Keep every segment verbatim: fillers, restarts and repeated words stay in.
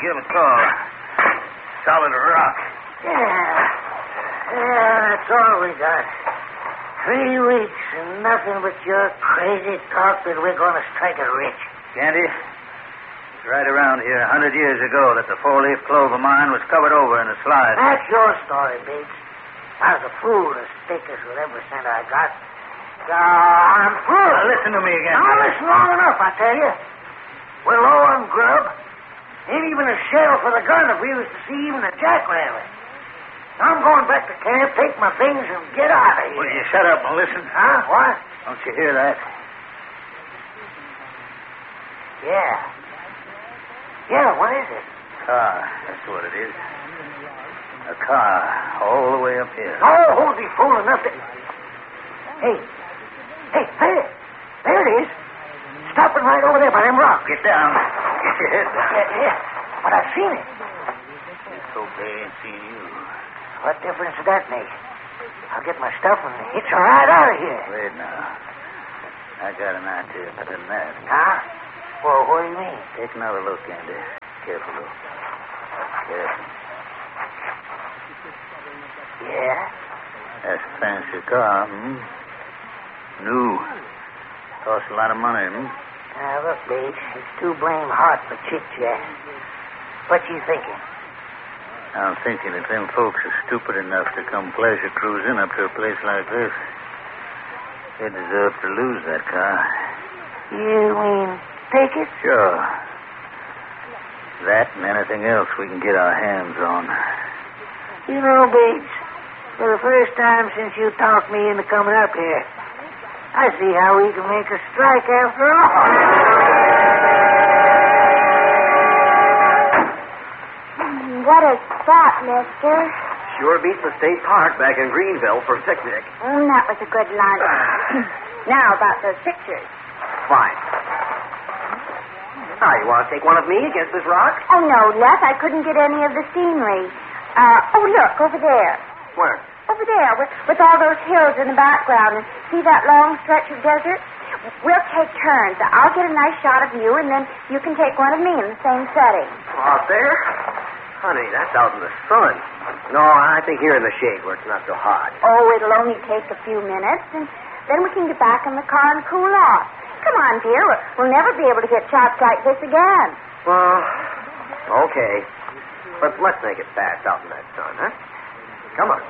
give him a call. Solid rock. Yeah. Yeah, that's all we got. Three weeks and nothing but your crazy talk that we're going to strike it rich. Candy, it's right around here a hundred years ago that the four-leaf clover mine was covered over in a slide. That's your story, Bates. I was a fool to stake us with every cent I got. So I'm through. Now listen to me again. Now listen long enough, I tell you. We're low on grub. Ain't even a shell for the gun if we was to see even a jackrabbit. I'm going back to camp, take my things, and get out of here. Will you shut up and listen? Huh? What? Don't you hear that? Yeah. Yeah, what is it? Car. That's what it is. A car all the way up here. Oh, who'd be fool enough to... Hey. Hey, there. There it is. Stopping right over there by them rocks. Get down. Get your head down. Yeah, yeah. But I've seen it. Let's hope they ain't seen you. What difference does that make? I'll get my stuff and hitch a ride out of here. Wait now. I got an idea better than that. Huh? Well, what do you mean? Take another look, Andy. Careful, though. Careful. Yeah? That's a fancy car, hmm? New. Costs a lot of money, hmm? Now, look, Bates, it's too blame hot for chit-chat. What you thinking? I'm thinking if them folks are stupid enough to come pleasure cruising up to a place like this, they deserve to lose that car. You mean take it? Sure. That and anything else we can get our hands on. You know, Bates, for the first time since you talked me into coming up here, I see how we can make a strike after all. What a spot, mister. Sure beats the state park back in Greenville for a picnic. Mm, that was a good lunch. Now about those pictures. Fine. Now, you want to take one of me against this rock? Oh, no, Les, I couldn't get any of the scenery. Uh, oh, look, over there. Where? Over there, with, with all those hills in the background. And see that long stretch of desert? We'll take turns. I'll get a nice shot of you, and then you can take one of me in the same setting. Out there? Honey, that's out in the sun. No, I think here in the shade where it's not so hot. Oh, it'll only take a few minutes, and then we can get back in the car and cool off. Come on, dear. We'll never be able to get shots like this again. Well, okay. But let's make it fast out in that sun, huh? Come on.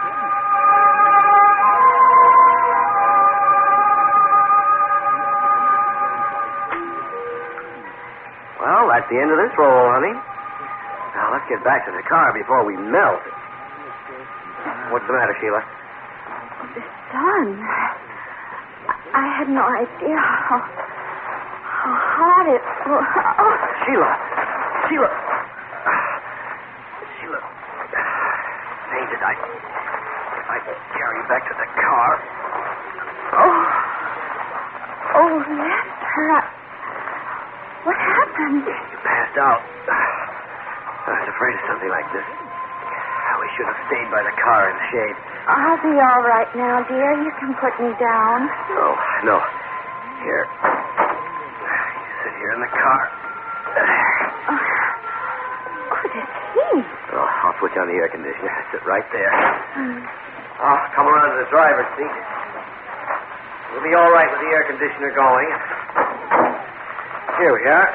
Well, that's the end of this roll, honey. Now, let's get back to the car before we melt. What's the matter, Sheila? The sun. I had no idea how, how hot it was. Oh. Sheila! Sheila! Sheila. Fainted. I, I carry you back to the car. Oh. Oh, Lester. I, what happened? You passed out. I was afraid of something like this. We should have stayed by the car in the shade. I'll be all right now, dear. You can put me down. No, no. Here. You sit here in the car. Oh, good as heat. Oh, I'll switch on the air conditioner. Sit right there. Mm. Oh, come around to the driver's seat. We'll be all right with the air conditioner going. Here we are.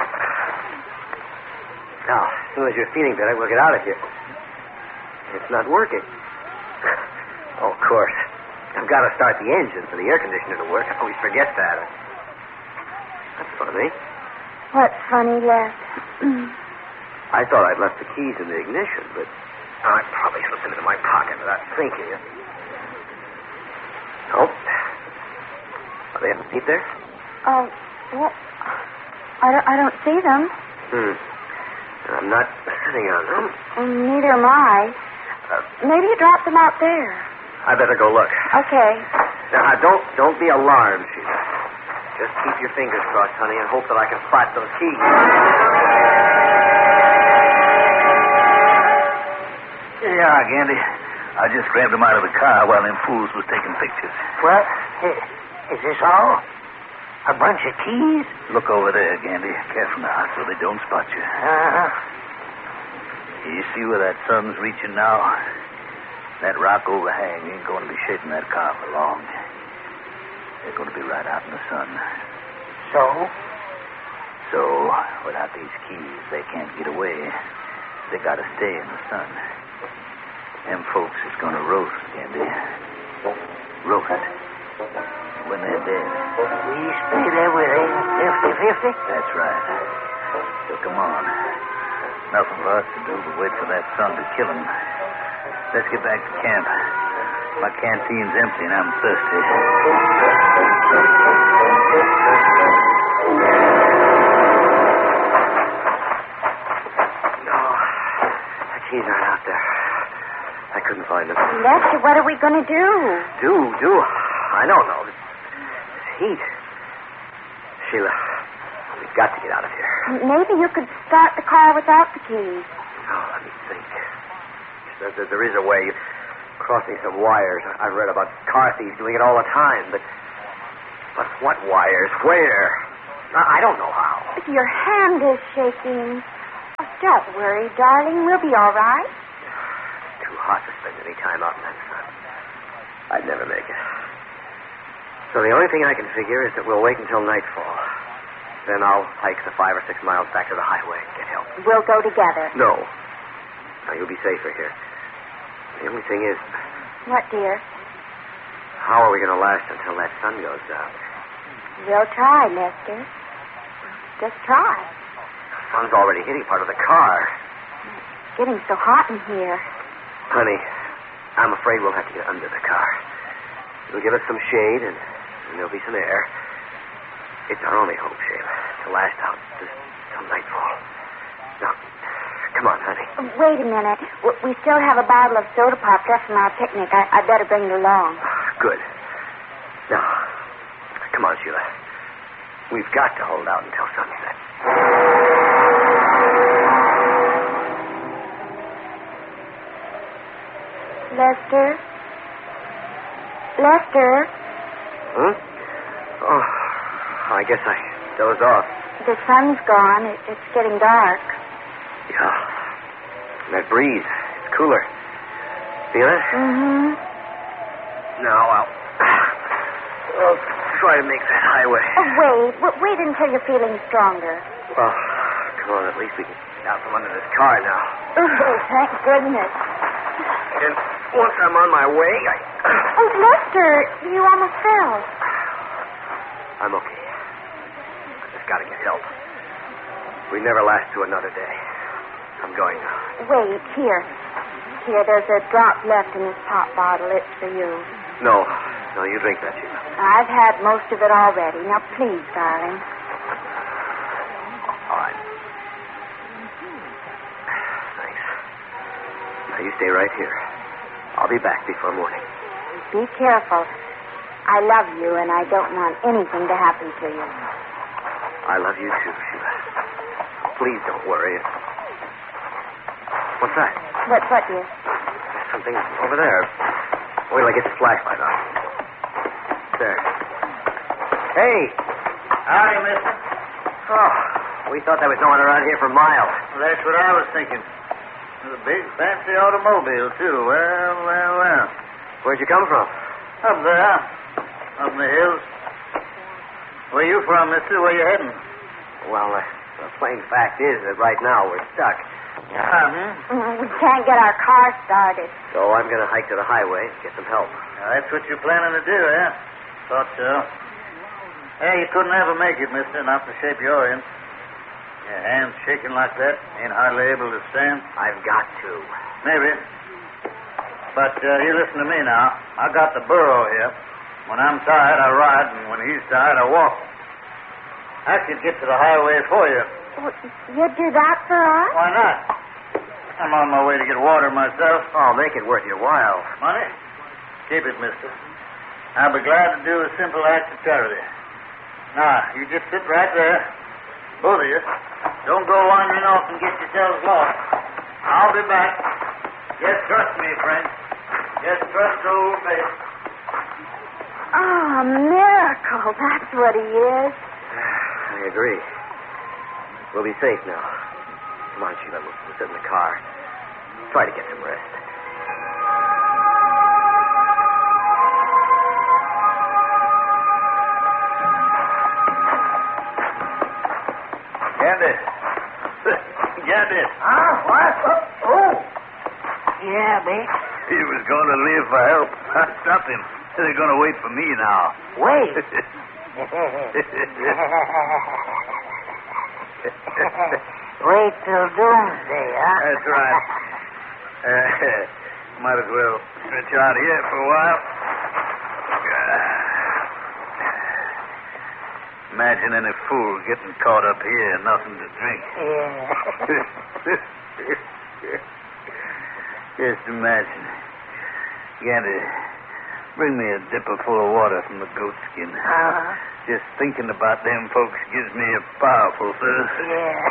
Now, as soon as you're feeling better, we'll get out of here. It's not working. Oh, of course. I've got to start the engine for the air conditioner to work. I always forget that. That's funny. What's funny, Les? I thought I'd left the keys in the ignition, but I probably slipped them into my pocket without thinking. Nope. Are they underneath there? Oh, well, I don't, I don't see them. Hmm. I'm not sitting on them. Mm, neither am I. Uh, maybe you dropped them out there. I better go look. Okay. Now, don't don't be alarmed, Sheila. Just keep your fingers crossed, honey, and hope that I can spot those keys. Yeah, Gandy. I just grabbed them out of the car while them fools was taking pictures. What? Is this all? A bunch of keys? Look over there, Gandy. Careful now so they don't spot you. Uh-huh. You see where that sun's reaching now? That rock overhang ain't going to be shading that car for long. They're going to be right out in the sun. So? So, without these keys, they can't get away. They got to stay in the sun. Them folks is going to roast, Candy. Roast. When they're dead. We split everything fifty-fifty? That's right. So come on. Nothing for us to do but wait for that sun to kill him. Let's get back to camp. My canteen's empty and I'm thirsty. No, the keys aren't out there. I couldn't find them. Lester, what are we going to do? Do, do. I don't know. This heat. Sheila, we've got to get out of here. Maybe you could start the car without the keys. Oh, let me think. There, there, there is a way. Crossing some wires. I've read about car thieves doing it all the time, but... But what wires? Where? I, I don't know how. Your hand is shaking. Oh, don't worry, darling. We'll be all right. Too hot to spend any time out in that sun. I'd never make it. So the only thing I can figure is that we'll wait until nightfall. Then I'll hike the five or six miles back to the highway and get help. We'll go together. No. Now, you'll be safer here. The only thing is... What, dear? How are we going to last until that sun goes down? We'll try, Lester. Just try. The sun's already hitting part of the car. It's getting so hot in here. Honey, I'm afraid we'll have to get under the car. It'll give us some shade, and, and there'll be some air. It's our only hope, Sheila, to last out this, till nightfall. Now, come on, honey. Wait a minute. We still have a bottle of soda pop left from our picnic. I, I'd better bring it along. Good. Now, come on, Sheila. We've got to hold out until sunset. Lester? Lester? Huh? Oh, I guess I dozed off. The sun's gone. It, it's getting dark. Yeah. And that breeze, it's cooler. Feel it? Mm-hmm. Now I'll, I'll try to make that highway. Oh, wait. W- wait until you're feeling stronger. Well, come on. At least we can get out from under this car now. Oh, thank goodness. And once I'm on my way, I... Oh, Lester, you almost fell. I'm okay. I just got to get help. We never last to another day. I'm going now. Wait, here. Here, there's a drop left in this pop bottle. It's for you. No. No, you drink that, Sheila. I've had most of it already. Now, please, darling. All right. Thanks. Now, you stay right here. I'll be back before morning. Be careful. I love you, and I don't want anything to happen to you. I love you, too, Sheila. Please don't worry. What's that? What, what, dear? There's something over there. Wait till I get the flashlight on. There. Hey! Howdy, mister. Oh, we thought there was no one around here for miles. Well, that's what I was thinking. There's a big, fancy automobile, too. Well, well, well. Where'd you come from? Up there. Up in the hills. Where you from, mister? Where you heading? Well, uh, the plain fact is that right now we're stuck. Uh-huh. Mm, we can't get our car started. So I'm going to hike to the highway and get some help. Now, that's what you're planning to do, eh? Thought so. Hey, you couldn't ever make it, mister, not the shape you're in. Your hands shaking like that, ain't hardly able to stand. I've got to. Maybe. But uh, you listen to me now. I got the burro here. When I'm tired, I ride, and when he's tired, I walk. I could get to the highway for you. Oh, you'd do that for us? Why not? I'm on my way to get water myself. Oh, make it worth your while. Money? Keep it, mister. I'll be glad to do a simple act of charity. Now, you just sit right there. Both of you. Don't go wandering off and get yourselves lost. I'll be back. Just trust me, friend. Just trust the old face. Oh, a miracle. That's what he is. I agree. We'll be safe now. Come on, Sheila. We'll, we'll sit in the car. Try to get some rest. Gander. Gander. Huh? What? Oh. oh. Yeah, mate. He was going to leave for help. I stopped him. They're going to wait for me now. Wait. Wait till doomsday, huh? That's right. Uh, might as well stretch out here for a while. Imagine any fool getting caught up here and nothing to drink. Yeah. Just imagine. Gander, bring me a dipper full of water from the goat skin. Uh-huh. Just thinking about them folks gives me a powerful thirst. Yeah.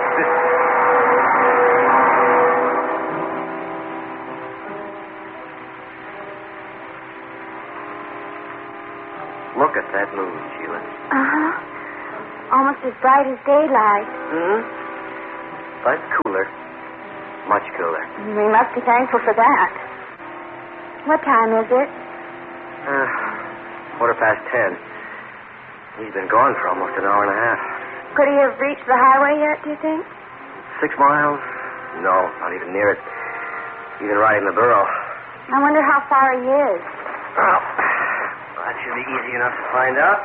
Look at that moon, Sheila. Uh-huh. Almost as bright as daylight. Hmm? But cooler. Much cooler. We must be thankful for that. What time is it? Uh, quarter past ten. He's been gone for almost an hour and a half. Could he have reached the highway yet, do you think? Six miles? No, not even near it. Even riding the burro. I wonder how far he is. Well, that should be easy enough to find out.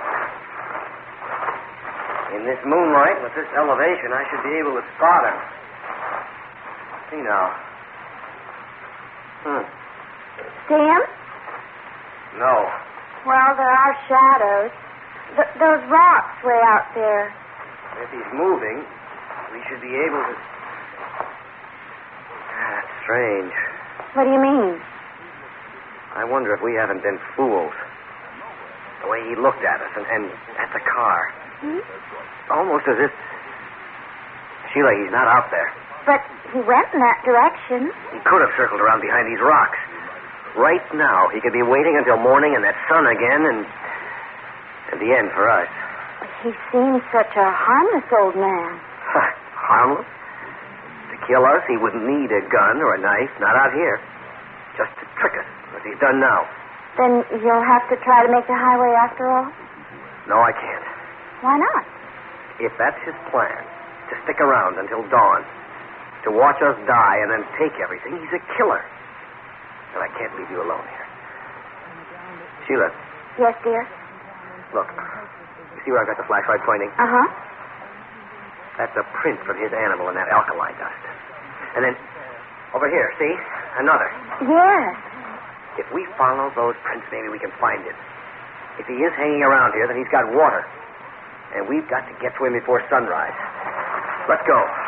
In this moonlight, with this elevation, I should be able to spot him. See now. Hmm. See him? No. Well, there are shadows. Th- those rocks way out there. If he's moving, we should be able to... Ah, that's strange. What do you mean? I wonder if we haven't been fools. The way he looked at us and, and at the car. Hmm? Almost as if... Sheila, he's not out there. But he went in that direction. He could have circled around behind these rocks. Right now, he could be waiting until morning and that sun again and... and the end for us. He seems such a harmless old man. Harmless? To kill us, he wouldn't need a gun or a knife, not out here. Just to trick us, as he's done now. Then you'll have to try to make the highway after all? No, I can't. Why not? If that's his plan, to stick around until dawn, to watch us die and then take everything, he's a killer. And I can't leave you alone here. Sheila. Yes, dear? Look. You see where I've got the flashlight pointing? Uh-huh. That's a print from his animal in that alkali dust. And then, over here, see? Another. Yes. If we follow those prints, maybe we can find him. If he is hanging around here, then he's got water. And we've got to get to him before sunrise. Let's go.